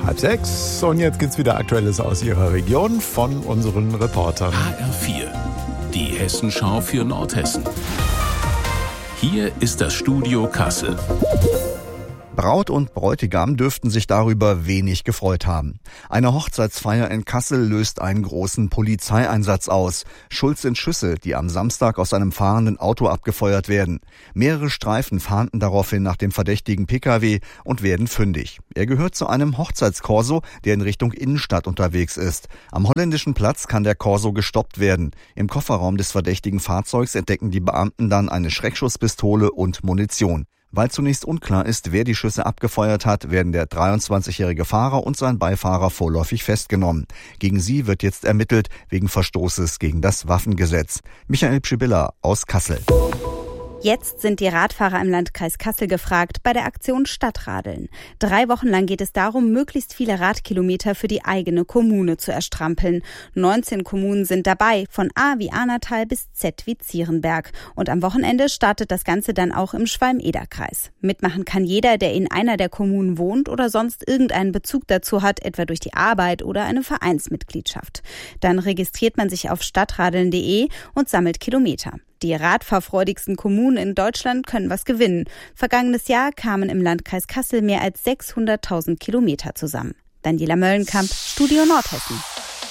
5:30 und jetzt gibt's wieder Aktuelles aus Ihrer Region von unseren Reportern. HR4, die Hessenschau für Nordhessen. Hier ist das Studio Kassel. Braut und Bräutigam dürften sich darüber wenig gefreut haben. Eine Hochzeitsfeier in Kassel löst einen großen Polizeieinsatz aus. Schulz in Schüsse, die am Samstag aus einem fahrenden Auto abgefeuert werden. Mehrere Streifen fahnden daraufhin nach dem verdächtigen Pkw und werden fündig. Er gehört zu einem Hochzeitskorso, der in Richtung Innenstadt unterwegs ist. Am Holländischen Platz kann der Korso gestoppt werden. Im Kofferraum des verdächtigen Fahrzeugs entdecken die Beamten dann eine Schreckschusspistole und Munition. Weil zunächst unklar ist, wer die Schüsse abgefeuert hat, werden der 23-jährige Fahrer und sein Beifahrer vorläufig festgenommen. Gegen sie wird jetzt ermittelt wegen Verstoßes gegen das Waffengesetz. Michael Pschibilla aus Kassel. Jetzt sind die Radfahrer im Landkreis Kassel gefragt bei der Aktion Stadtradeln. 3 Wochen lang geht es darum, möglichst viele Radkilometer für die eigene Kommune zu erstrampeln. 19 Kommunen sind dabei, von A wie Ahnatal bis Z wie Zierenberg. Und am Wochenende startet das Ganze dann auch im Schwalm-Eder-Kreis. Mitmachen kann jeder, der in einer der Kommunen wohnt oder sonst irgendeinen Bezug dazu hat, etwa durch die Arbeit oder eine Vereinsmitgliedschaft. Dann registriert man sich auf stadtradeln.de und sammelt Kilometer. Die radfahrfreudigsten Kommunen in Deutschland können was gewinnen. Vergangenes Jahr kamen im Landkreis Kassel mehr als 600.000 Kilometer zusammen. Daniela Möllenkamp, Studio Nordhessen.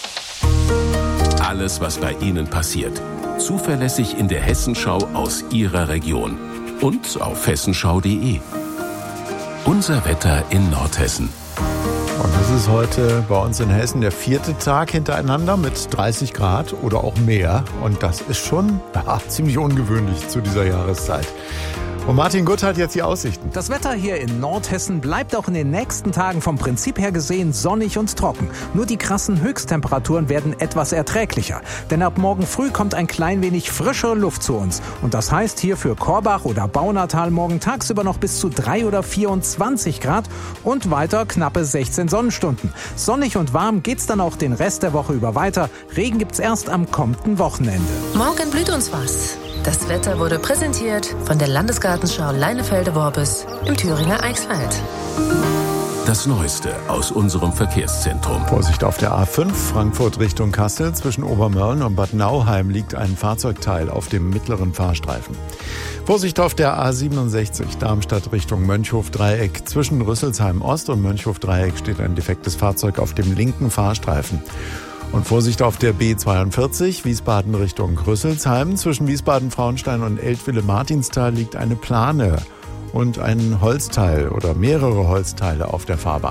Alles, was bei Ihnen passiert. Zuverlässig in der Hessenschau aus Ihrer Region. Und auf hessenschau.de. Unser Wetter in Nordhessen. Und das ist heute bei uns in Hessen der 4. Tag hintereinander mit 30 Grad oder auch mehr. Und das ist schon ziemlich ungewöhnlich zu dieser Jahreszeit. Und Martin Gutt hat jetzt die Aussichten. Das Wetter hier in Nordhessen bleibt auch in den nächsten Tagen vom Prinzip her gesehen sonnig und trocken. Nur die krassen Höchsttemperaturen werden etwas erträglicher. Denn ab morgen früh kommt ein klein wenig frischere Luft zu uns. Und das heißt hier für Korbach oder Baunatal morgen tagsüber noch bis zu 3 oder 24 Grad und weiter knappe 16 Sonnenstunden. Sonnig und warm geht's dann auch den Rest der Woche über weiter. Regen gibt's erst am kommenden Wochenende. Morgen blüht uns was. Das Wetter wurde präsentiert von der Landesgartenschau Leinefelde-Worbis im Thüringer Eichsfeld. Das Neueste aus unserem Verkehrszentrum. Vorsicht auf der A5 Frankfurt Richtung Kassel. Zwischen Obermörlen und Bad Nauheim liegt ein Fahrzeugteil auf dem mittleren Fahrstreifen. Vorsicht auf der A67 Darmstadt Richtung Mönchhof-Dreieck. Zwischen Rüsselsheim Ost und Mönchhof-Dreieck steht ein defektes Fahrzeug auf dem linken Fahrstreifen. Und Vorsicht auf der B42 Wiesbaden Richtung Rüsselsheim. Zwischen Wiesbaden-Frauenstein und Eltville-Martinsthal liegt eine Plane und ein Holzteil oder mehrere Holzteile auf der Fahrbahn.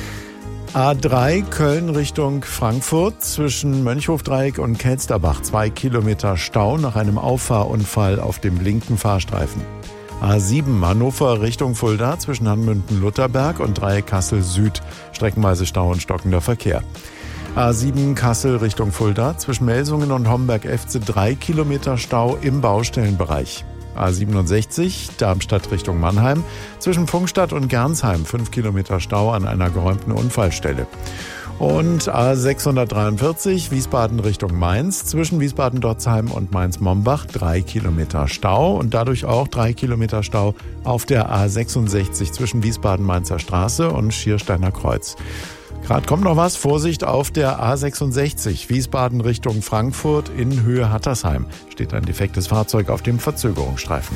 A3 Köln Richtung Frankfurt. Zwischen Mönchhof-Dreieck und Kelsterbach 2 Kilometer Stau nach einem Auffahrunfall auf dem linken Fahrstreifen. A7 Hannover Richtung Fulda zwischen Hanmünden-Lutherberg und Dreieck Kassel Süd. Streckenweise Stau und stockender Verkehr. A7 Kassel Richtung Fulda, zwischen Melsungen und Homberg-Efze 3 Kilometer Stau im Baustellenbereich. A67 Darmstadt Richtung Mannheim, zwischen Pfungstadt und Gernsheim 5 Kilometer Stau an einer geräumten Unfallstelle. Und A643 Wiesbaden Richtung Mainz, zwischen Wiesbaden-Dotzheim und Mainz-Mombach 3 Kilometer Stau und dadurch auch 3 Kilometer Stau auf der A66 zwischen Wiesbaden-Mainzer Straße und Schiersteiner Kreuz. Gerade kommt noch was. Vorsicht auf der A66 Wiesbaden Richtung Frankfurt in Höhe Hattersheim. Steht ein defektes Fahrzeug auf dem Verzögerungsstreifen.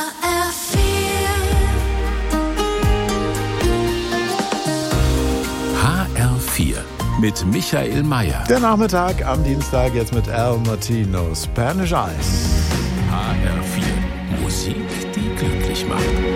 HR4 mit Michael Mayer. Der Nachmittag am Dienstag jetzt mit Al Martino, Spanish Eyes. HR4, Musik, die glücklich macht.